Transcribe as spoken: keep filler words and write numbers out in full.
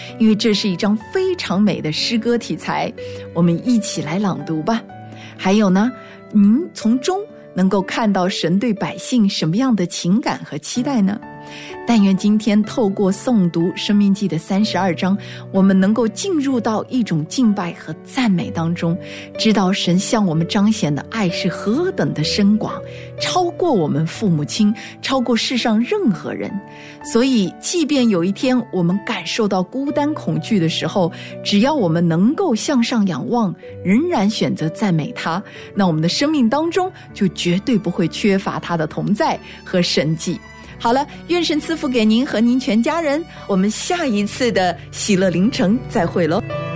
因为这是一张非常美的诗歌题材，我们一起来朗读吧。还有呢，您从中能够看到神对百姓什么样的情感和期待呢？但愿今天透过诵读《申命记》的三十二章，我们能够进入到一种敬拜和赞美当中，知道神向我们彰显的爱是何等的深广，超过我们父母亲，超过世上任何人。所以即便有一天我们感受到孤单恐惧的时候，只要我们能够向上仰望，仍然选择赞美他，那我们的生命当中就绝对不会缺乏他的同在和神迹。好了，愿神赐福给您和您全家人，我们下一次的喜乐凌晨再会喽。